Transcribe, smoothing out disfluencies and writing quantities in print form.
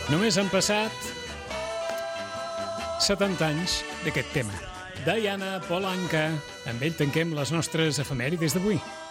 Només han passat 70 anys d'aquest tema. Diana Polanca. Amb ell tanquem les nostres efemèrides d'avui.